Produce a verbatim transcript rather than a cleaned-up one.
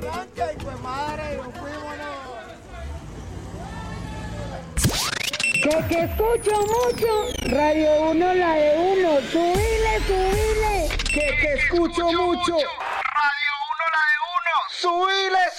arranque y pues madre, nos fuimos, ¿no? Que, que escucho mucho, Radio Uno, la de uno, subile, subile. Que, que escucho mucho, Radio Uno, la de uno, subile,